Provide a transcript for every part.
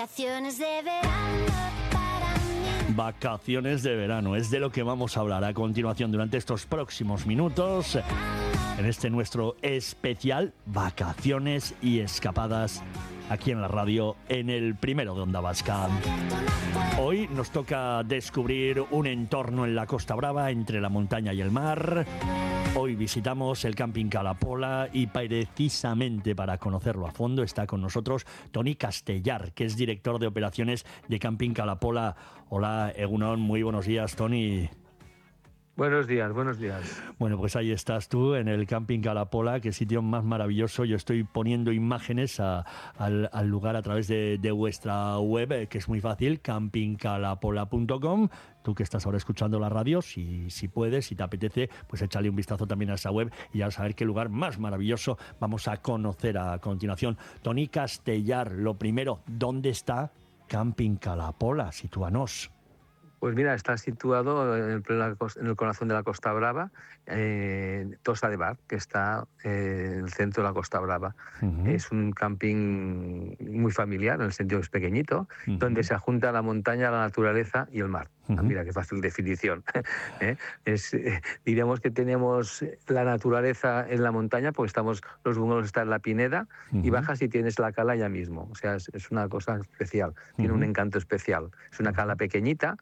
Vacaciones de verano para mí. Vacaciones de verano, es de lo que vamos a hablar a continuación durante estos próximos minutos en este nuestro especial Vacaciones y Escapadas aquí en la radio, en el primero de Onda Vasca. Hoy nos toca descubrir un entorno en la Costa Brava entre la montaña y el mar. Hoy visitamos el Camping Cala-Pola y precisamente para conocerlo a fondo está con nosotros Toni Castellar, que es director de operaciones de Camping Cala-Pola. Hola, Egunon, muy buenos días, Toni. Buenos días, buenos días. Bueno, pues ahí estás tú en el Camping Cala-Pola, qué sitio más maravilloso. Yo estoy poniendo imágenes al lugar a través de vuestra web, que es muy fácil, campingcalapola.com. Tú que estás ahora escuchando la radio, si puedes, si te apetece, pues échale un vistazo también a esa web y ya saber qué lugar más maravilloso vamos a conocer a continuación. Toni Castellar, lo primero, ¿dónde está Camping Cala-Pola? Sitúanos. Pues mira, está situado en el corazón de la Costa Brava, Tossa de Bar, que está en el centro de la Costa Brava. Uh-huh. Es un camping muy familiar, en el sentido que es pequeñito, uh-huh, donde se junta la montaña, la naturaleza y el mar. Uh-huh. Mira qué fácil definición. Diríamos que tenemos la naturaleza en la montaña, porque los bungalows están en la Pineda, uh-huh, y bajas y tienes la cala ya mismo. O sea, es una cosa especial, tiene uh-huh, un encanto especial. Es una cala pequeñita,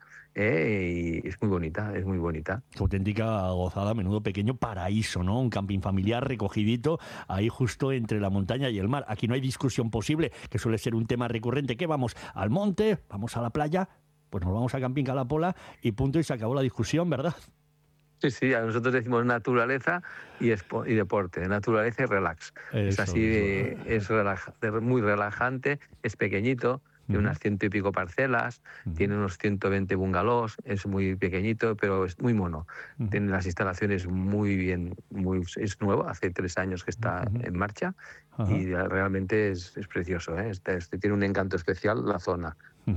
y es muy bonita, es muy bonita. Auténtica gozada, menudo pequeño paraíso, ¿no? Un camping familiar recogidito ahí justo entre la montaña y el mar. Aquí no hay discusión posible, que suele ser un tema recurrente. ¿Qué vamos? ¿Al monte? ¿Vamos a la playa? Pues nos vamos a Camping Cala-Pola y punto, y se acabó la discusión, ¿verdad? Sí, a nosotros decimos naturaleza y deporte, naturaleza y relax. Es así, es muy relajante, es pequeñito, tiene unas 100 y pico parcelas, tiene unos 120 bungalows, es muy pequeñito, pero es muy mono. Tiene las instalaciones muy bien, es nuevo, hace 3 años que está en marcha, y realmente es precioso, ¿eh? Tiene un encanto especial la zona.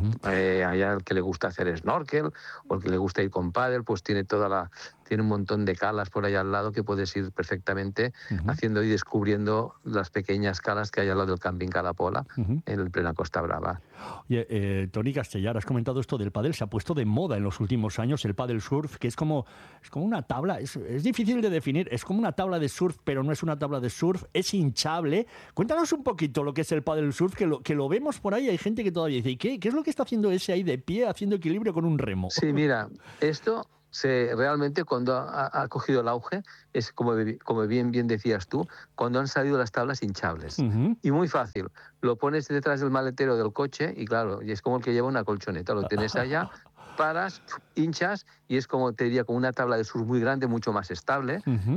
Allá el que le gusta hacer snorkel o el que le gusta ir con pádel, pues tiene un montón de calas por allá al lado que puedes ir perfectamente haciendo y descubriendo las pequeñas calas que hay al lado del Camping Cala-Pola en plena Costa Brava. Oye, Toni Castellar, has comentado esto del pádel, se ha puesto de moda en los últimos años el pádel surf, que es como una tabla, es difícil de definir, es como una tabla de surf, pero no es una tabla de surf, es hinchable. Cuéntanos un poquito lo que es el pádel surf, que lo vemos por ahí, hay gente que todavía dice, ¿y qué es lo que está haciendo ese ahí de pie, haciendo equilibrio con un remo? Sí, mira, esto realmente cuando ha cogido el auge es como bien decías tú, cuando han salido las tablas hinchables. Y muy fácil, lo pones detrás del maletero del coche y claro, y es como el que lleva una colchoneta, lo tienes allá, paras, hinchas y es como te diría, como una tabla de surf muy grande, mucho más estable.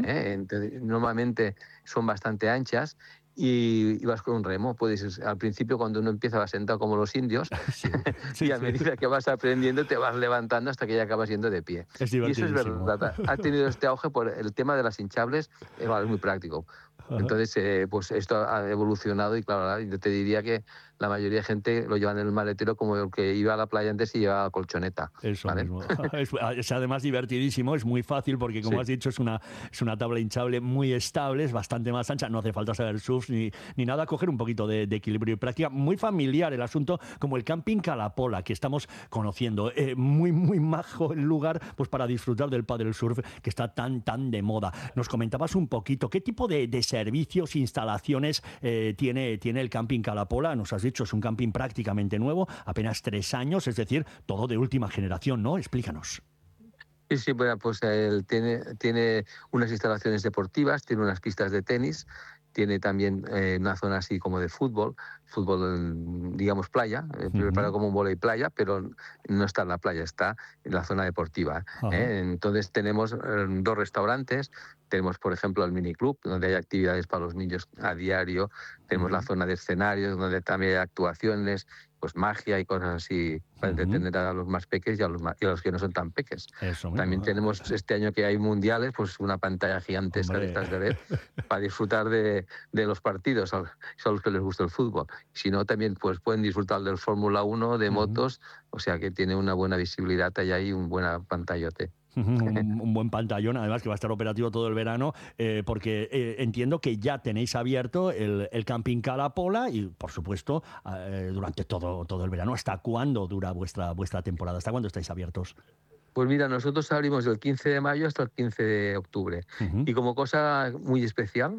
Normalmente son bastante anchas. Y vas con un remo, al principio cuando uno empieza va sentado como los indios, y a medida que vas aprendiendo te vas levantando hasta que ya acabas yendo de pie. Y eso es verdad, ha tenido este auge por el tema de las hinchables, es muy práctico. Entonces, pues esto ha evolucionado y claro, yo te diría que la mayoría de gente lo llevan en el maletero como el que iba a la playa antes y llevaba colchoneta. Eso, ¿vale? Mismo. Es además divertidísimo, es muy fácil porque como has dicho es una tabla hinchable muy estable, es bastante más ancha, no hace falta saber surf ni nada, coger un poquito de equilibrio y práctica. Muy familiar el asunto, como el Camping Cala-Pola que estamos conociendo. Muy, muy majo el lugar pues para disfrutar del paddle surf que está tan de moda. Nos comentabas un poquito, ¿qué tipo de servicios, instalaciones tiene el Camping Cala-Pola? Nos has dicho, es un camping prácticamente nuevo, apenas 3 años, es decir, todo de última generación, ¿no? Explícanos. Sí, bueno, pues él tiene unas instalaciones deportivas, tiene unas pistas de tenis, tiene también una zona así como de fútbol, digamos playa, preparado como un vóley playa, pero no está en la playa, está en la zona deportiva. Entonces tenemos 2 restaurantes, tenemos por ejemplo el miniclub, donde hay actividades para los niños a diario, tenemos la zona de escenarios, donde también hay actuaciones, pues magia y cosas así para entretener a los más peques y a los que no son tan peques. También tenemos este año que hay mundiales, pues una pantalla gigantesca de estas de LED para disfrutar de los partidos, son los que les gusta el fútbol. Si no, también pues pueden disfrutar del Fórmula 1, de motos, o sea que tiene una buena visibilidad allá y un buen pantallote. Un buen pantallón, además que va a estar operativo todo el verano, porque entiendo que ya tenéis abierto el Camping Cala Pola y, por supuesto, durante todo el verano. ¿Hasta cuándo dura vuestra temporada? ¿Hasta cuándo estáis abiertos? Pues mira, nosotros abrimos del 15 de mayo hasta el 15 de octubre. Y como cosa muy especial,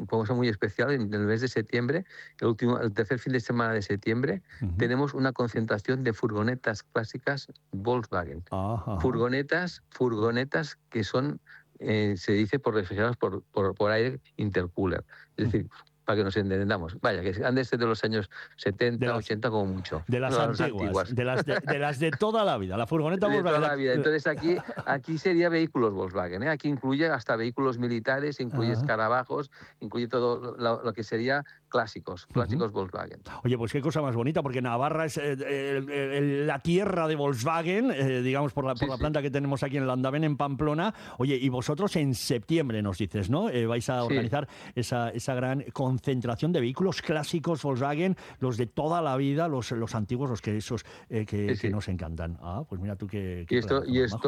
en el mes de septiembre, el tercer fin de semana de septiembre, tenemos una concentración de furgonetas clásicas Volkswagen. Furgonetas que son, se dice, refrigeradas por aire intercooler. Es decir, para que nos entendamos. Vaya, que han de ser de los años 70, 80 como mucho. De las antiguas. De las de toda la vida. La furgoneta de Volkswagen. Toda la vida. Entonces aquí sería vehículos Volkswagen. Aquí incluye hasta vehículos militares, incluye escarabajos, incluye todo lo que sería clásicos Volkswagen. Oye, pues qué cosa más bonita, porque Navarra es la tierra de Volkswagen, digamos, por la planta que tenemos aquí en Landaven, en Pamplona. Oye, y vosotros en septiembre, nos dices, ¿no? Vais a organizar esa gran concentración de vehículos clásicos Volkswagen, los de toda la vida, los antiguos, los que que nos encantan. Pues mira tú que... esto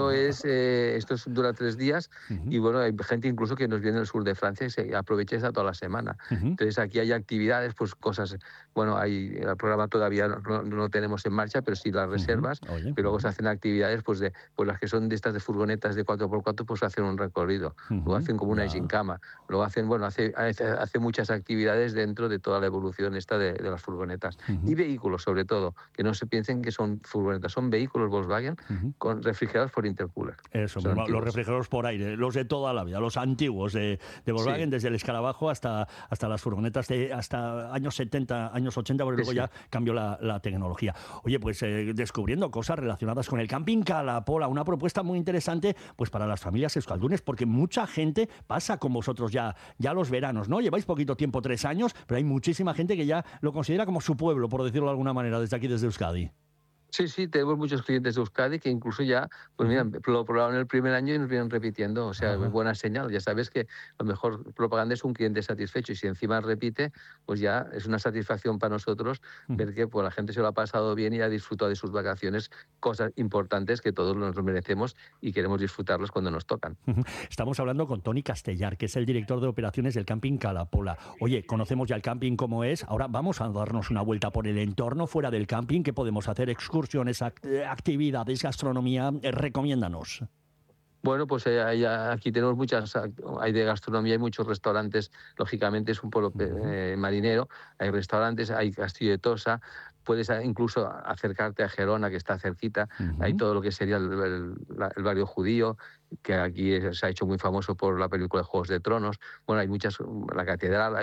dura 3 días y bueno, hay gente incluso que nos viene del sur de Francia y se aprovecha esa toda la semana. Entonces aquí hay actividades, pues cosas, bueno, el programa todavía no lo tenemos en marcha, pero sí las reservas, pero luego se hacen actividades, pues las que son de estas de furgonetas de 4x4, pues hacen un recorrido, luego hacen como una gincama, luego hacen, bueno, hace muchas actividades dentro de toda la evolución esta de las furgonetas. Y vehículos, sobre todo, que no se piensen que son furgonetas, son vehículos Volkswagen refrigerados por intercooler. Eso, los refrigerados por aire, los de toda la vida, los antiguos de Volkswagen, desde el escarabajo hasta las furgonetas hasta años 70, años 80, porque luego ya cambió la tecnología. Oye, pues descubriendo cosas relacionadas con el Camping Cala Pola, una propuesta muy interesante pues para las familias euskaldunes, porque mucha gente pasa con vosotros ya los veranos, ¿no? Lleváis poquito tiempo, 3 años, pero hay muchísima gente que ya lo considera como su pueblo, por decirlo de alguna manera, desde aquí, desde Euskadi. Sí, tenemos muchos clientes de Euskadi que incluso ya, pues mira, lo probaron el primer año y nos vienen repitiendo, o sea, buena señal. Ya sabes que lo mejor propaganda es un cliente satisfecho y si encima repite, pues ya es una satisfacción para nosotros ver que pues, la gente se lo ha pasado bien y ha disfrutado de sus vacaciones, cosas importantes que todos nos lo merecemos y queremos disfrutarlos cuando nos tocan. Estamos hablando con Toni Castellar, que es el director de operaciones del Camping Cala Pola. Oye, conocemos ya el camping como es, ahora vamos a darnos una vuelta por el entorno fuera del camping. ¿Qué podemos hacer? Excursiones, actividades, gastronomía, recomiéndanos. Bueno, pues aquí tenemos hay de gastronomía, hay muchos restaurantes, lógicamente es un pueblo marinero, hay restaurantes, hay Castillo de Tosa, puedes incluso acercarte a Gerona, que está cerquita, hay todo lo que sería el barrio judío, que aquí se ha hecho muy famoso por la película de Juegos de Tronos. Bueno, hay la catedral,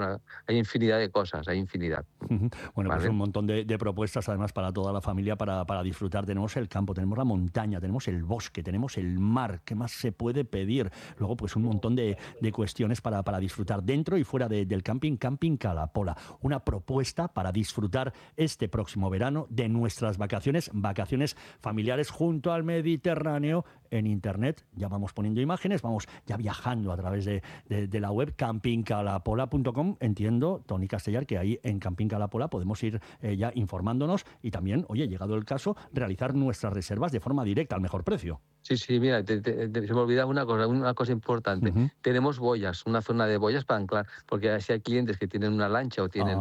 hay infinidad de cosas, hay infinidad. Bueno, pues un montón de propuestas además para toda la familia para disfrutar. Tenemos el campo, tenemos la montaña, tenemos el bosque, tenemos el mar. ¿Qué más se puede pedir? Luego, pues un montón de cuestiones para disfrutar dentro y fuera del camping Cala Pola. Una propuesta para disfrutar este próximo verano de nuestras vacaciones familiares junto al Mediterráneo en Internet. Ya vamos poniendo imágenes, vamos ya viajando a través de la web campingcalapola.com. Entiendo, Toni Castellar, que ahí en Camping Cala Pola podemos ir ya informándonos y también, oye, llegado el caso, realizar nuestras reservas de forma directa al mejor precio. Sí, mira, se me olvidaba una cosa importante. Tenemos boyas, una zona de boyas para anclar, porque si hay clientes que tienen una lancha o tienen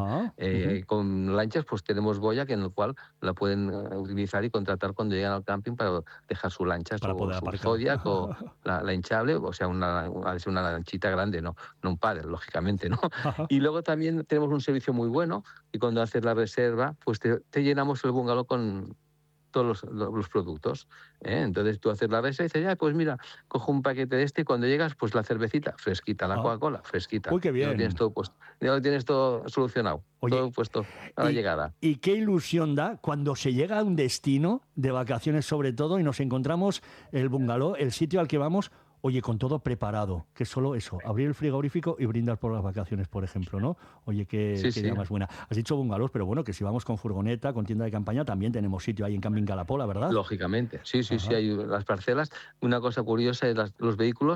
con lanchas, pues tenemos boya en el cual la pueden utilizar y contratar cuando llegan al camping para dejar su lancha, para poder aparcar. Zodiac o la hinchable, o sea, una lanchita grande, no un paddle, lógicamente, ¿no? Y luego también tenemos un servicio muy bueno y cuando haces la reserva, pues te llenamos el bungalow con todos los productos. Entonces tú haces la reserva y dices, pues mira, cojo un paquete de y cuando llegas, pues la cervecita fresquita, la Coca-Cola fresquita. Uy, qué bien. Ya lo tienes todo solucionado. Oye, todo puesto a la llegada. Y qué ilusión da cuando se llega a un destino de vacaciones sobre todo y nos encontramos el bungalow, el sitio al que vamos, oye, con todo preparado, que es solo eso, abrir el frigorífico y brindar por las vacaciones, por ejemplo, ¿no? Oye, qué idea más buena. Has dicho bungalows, pero bueno, que si vamos con furgoneta, con tienda de campaña, también tenemos sitio ahí en Camping Cala Pola, ¿verdad? Lógicamente, sí, hay las parcelas. Una cosa curiosa es los vehículos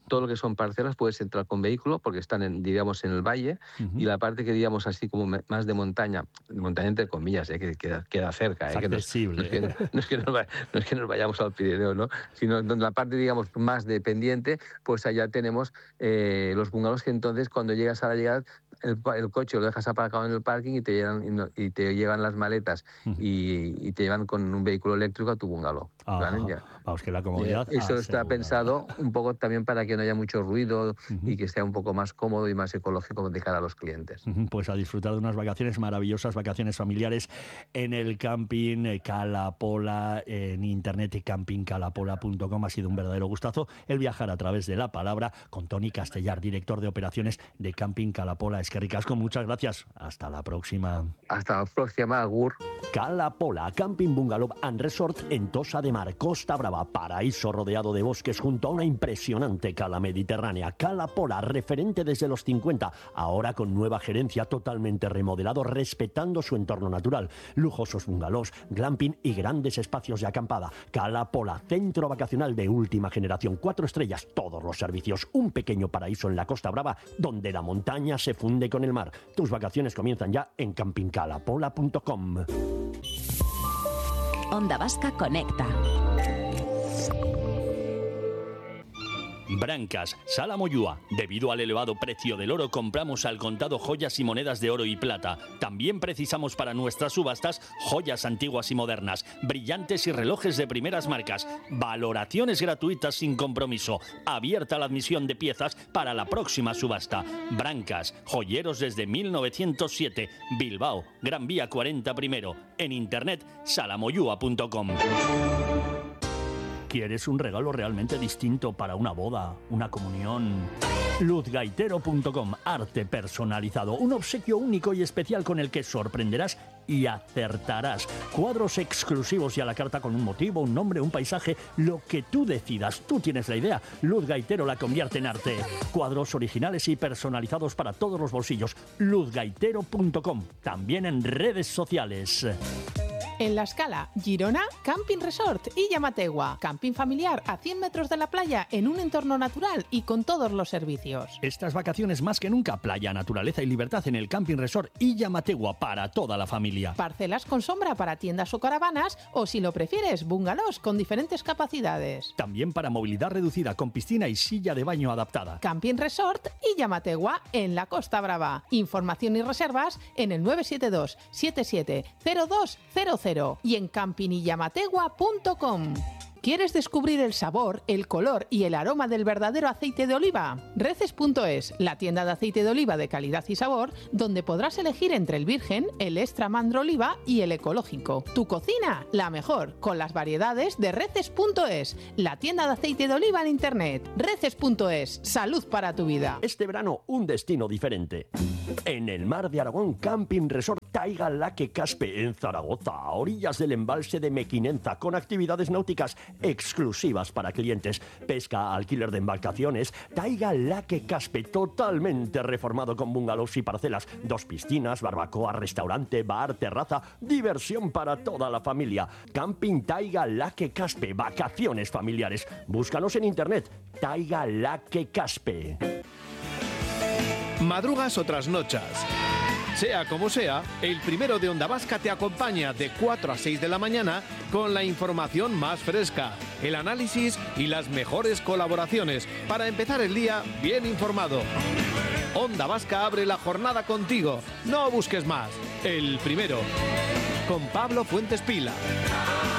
todo lo que son parcelas puedes entrar con vehículo porque están, diríamos, en el valle, y la parte que diríamos así como más de montaña entre comillas, que queda cerca. Es accesible. No es que nos vayamos al Pirineo, ¿no? Sino donde la parte, digamos, más de pendiente, pues allá tenemos los bungalows que entonces cuando llegas a la llegada, el coche lo dejas aparcado en el parking y te llevan las maletas y te llevan con un vehículo eléctrico a tu bungalow. Vamos, que la comodidad eso está asegurada. pensado un poco también para que no haya mucho ruido y que sea un poco más cómodo y más ecológico de cara a los clientes. Pues a disfrutar de unas vacaciones maravillosas, vacaciones familiares en el camping Cala Pola, en internet campingcalapola.com. Ha sido un verdadero gustazo el viajar a través de la palabra con Toni Castellar, director de operaciones de Camping Cala Pola. Es que ricasco, muchas gracias. Hasta la próxima. Hasta la próxima, Agur. Cala Pola, Camping Bungalow and Resort en Tossa de Mar, Costa Brava, paraíso rodeado de bosques junto a una impresionante cala mediterránea. Cala Pola, referente desde los 50, ahora con nueva gerencia, totalmente remodelado, respetando su entorno natural. Lujosos bungalows, glamping y grandes espacios de acampada. Cala Pola, centro vacacional de última generación, 4 estrellas, todos los servicios, un pequeño paraíso en la Costa Brava donde la montaña se funde con el mar. Tus vacaciones comienzan ya en campingcalapola.com. Onda Vasca Conecta. Brancas, Sala Moyúa. Debido al elevado precio del oro, compramos al contado joyas y monedas de oro y plata. También precisamos para nuestras subastas joyas antiguas y modernas, brillantes y relojes de primeras marcas. Valoraciones gratuitas sin compromiso. Abierta la admisión de piezas para la próxima subasta. Brancas, joyeros desde 1907. Bilbao, Gran Vía 40 primero. En internet, salamoyúa.com. ¿Quieres un regalo realmente distinto para una boda, una comunión? Luzgaitero.com, arte personalizado, un obsequio único y especial con el que sorprenderás y acertarás. Cuadros exclusivos y a la carta con un motivo, un nombre, un paisaje, lo que tú decidas. Tú tienes la idea. Luz Gaitero la convierte en arte. Cuadros originales y personalizados para todos los bolsillos. Luzgaitero.com, también en redes sociales. En La Escala, Girona, Camping Resort y Llamategua. Camping familiar a 100 metros de la playa en un entorno natural y con todos los servicios. Estas vacaciones más que nunca, playa, naturaleza y libertad en el Camping Resort y Llamategua para toda la familia. Parcelas con sombra para tiendas o caravanas o, si lo prefieres, bungalows con diferentes capacidades. También para movilidad reducida con piscina y silla de baño adaptada. Camping Resort y Llamategua en la Costa Brava. Información y reservas en el 972 77 0200 y en campingyamategua.com. ¿Quieres descubrir el sabor, el color y el aroma del verdadero aceite de oliva? Reces.es, la tienda de aceite de oliva de calidad y sabor, donde podrás elegir entre el virgen, el extra mandro oliva y el ecológico. Tu cocina, la mejor, con las variedades de Reces.es, la tienda de aceite de oliva en internet. Reces.es, salud para tu vida. Este verano, un destino diferente. En el Mar de Aragón, Camping Resort Taiga Laque Caspe, en Zaragoza, a orillas del embalse de Mequinenza, con actividades náuticas exclusivas para clientes, pesca, alquiler de embarcaciones. Taiga Laque Caspe, totalmente reformado con bungalows y parcelas, 2 piscinas, barbacoa, restaurante, bar, terraza, diversión para toda la familia. Camping Taiga Laque Caspe, vacaciones familiares. Búscanos en internet, Taiga Laque Caspe. Madrugas o trasnochas. Sea como sea, el primero de Onda Vasca te acompaña de 4 a 6 de la mañana con la información más fresca, el análisis y las mejores colaboraciones para empezar el día bien informado. Onda Vasca abre la jornada contigo. No busques más. El primero. Con Pablo Fuentes Pila.